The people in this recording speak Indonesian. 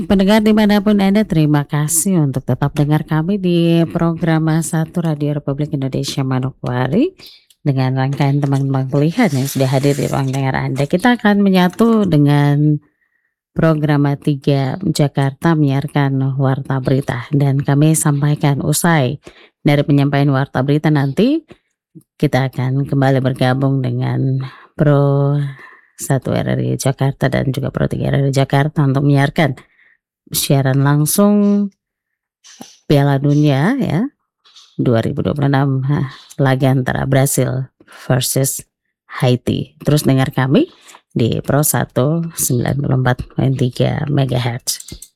Pendengar dimanapun Anda, terima kasih untuk tetap dengar kami di program Satu Radio Republik Indonesia Manokwari dengan rangkaian teman-teman pilihan yang sudah hadir di ruang dengar Anda. Kita akan menyatu dengan program 3 Jakarta menyiarkan Warta Berita, dan kami sampaikan usai dari penyampaian Warta Berita nanti kita akan kembali bergabung dengan Pro 1 RRI Jakarta dan juga Pro 3 RRI Jakarta untuk menyiarkan siaran langsung Piala Dunia ya 2026, laga antara Brasil versus Haiti. Terus dengar kami di Pro 1 94.3 MHz.